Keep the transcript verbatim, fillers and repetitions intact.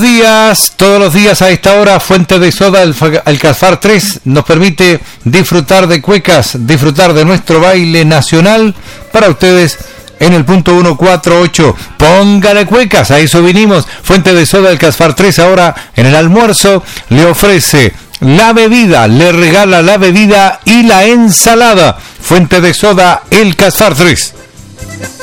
días, todos los días a esta hora, Fuente de Soda Alcazar tres nos permite disfrutar de cuecas, disfrutar de nuestro baile nacional para ustedes en el punto ciento cuarenta y ocho. Póngale cuecas, a eso vinimos. Fuente de Soda Alcazar tres ahora en el almuerzo le ofrece la bebida, le regala la bebida y la ensalada. Fuente de Soda Alcazar tres.